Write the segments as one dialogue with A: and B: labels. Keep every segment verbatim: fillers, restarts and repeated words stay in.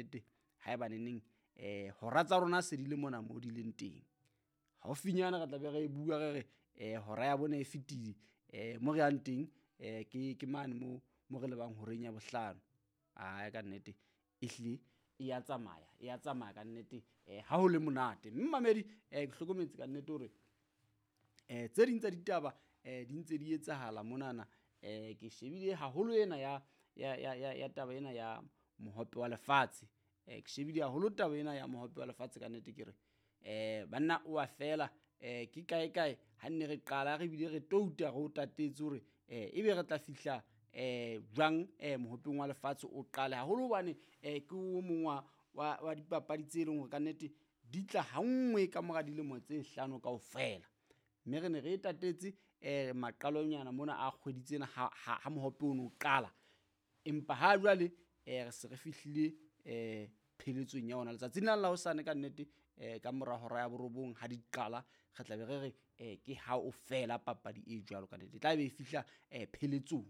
A: nnete ha eba neneng eh hora tsa rona se di le mona mo di leng teng. Haufinyana re tla be re bua re re eh hora ya bona e fetile eh mo re yang teng eh ke ke mane mo mo re lebang horeng ya bohlano. Ah ka nnete ehlile e ya tsamaya e ya tsamaya ka nnete eh ha ho le monate. Mme mamedi eh ke hlokometse ka nnete hore eh tse ding tsa ditaba eh di ntse di etsahala monana eh ke shebile haholo ena ya ya ya ya taba ena ya mohope wa lefatshe. Eh ke shebile haholo taba ena ya mohope wa lefatshe ka nnete ke re eh banna o a fela eh ke kae kae ha nne re qala re bile re touta go tatetse hore eh ebe re tla fihla eh jwang eh mohopeng wa lefatshe o qale haholo bane eh ke o mongwa wa wa dipapadi tse leng hore ka nnete di tla hangwe ka mora dilemo tse hlano kaofela. Mme re ne re tatetse eh maqalonyana mona a kgweditsena ha ha mohope o no qala, empa ha jwale eh re se re fihlile eh pheletsong ya ona letsatsing la hosane ka nnete eh ka mora hora ya borobong ha di qala re tla be re re eh ke ha o fela papadi e jwalo ka nnete tla be e fihla eh pheletsong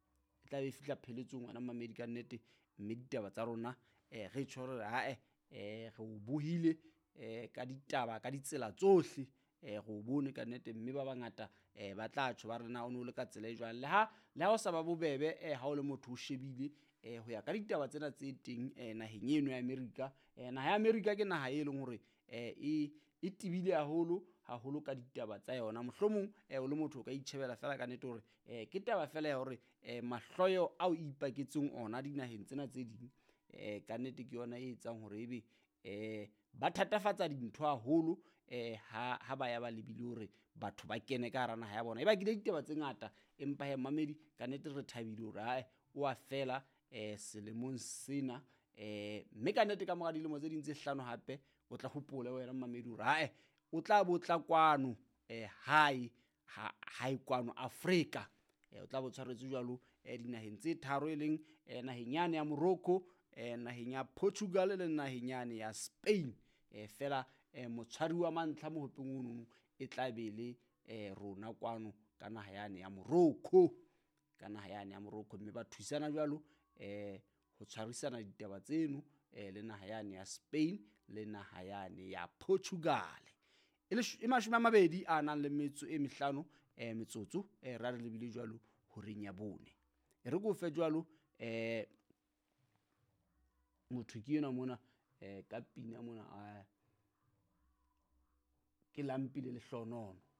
A: e tla be e fihla pheletsong ana mamedi ka nnete. Mme ditaba tsa rona eh re tshwere ha eh eh re o bohile eh ka ditaba ka ditsela tsohle eh go bone ka nnete, mme ba bangata eh ba tla tsho ba rena o no le ka tsela e jwang le ha le ha o sa ba bobebe eh ha o le motho o shebile eh ho ya ka ditaba tsena tse teng eh naheng eno ya America. Eh naha ya America ke naha e leng hore eh e e tibile haholo haholo ka ditaba tsa yona. Mohlomong eh o le motho o ka itjhebela fela ka nnete hore eh ke taba fela ya hore eh mahloyo ao ipaketseng ona dinaheng tsena tse ding eh ka nnete ke yona e etsang hore ebe eh ba thatafatsa dintho haholo eh ha ha ba ya ba lebile hore batho ba kene ka hara naha ya bona. Eba ke ditaba tse ngata empa he mamedi ka nnete re thabile hore ha o a fela eh selemong sena eh mme ka nnete ka mora dilemo tse ding tse hlano hape o tla hopola wena mamedi hore ha o tla botla kwano eh hae ha hae kwano Afrika eh o tla botshwaretse jwalo eh dinaheng tse tharo e leng eh naheng yane ya Morocco eh naheng ya Portugal le naheng yane ya Spain. Eh fela eh motshwari wa mantlha mohopeng ono e tla be le eh rona kwano ka naha yane ya Morocco ka naha yane ya Morocco. Mme ba thusana jwalo eh ho tshwarisana ditaba tseno eh le naha yane ya Spain le naha yane ya Portugal. E le e mashome a mabedi a nang le metso e mehlano eh metsotso eh ra re lebile jwalo ho reng ya bone e re go fe jwalo eh motho ke yena mona eh ka pina mona a ke lampile le hlonono.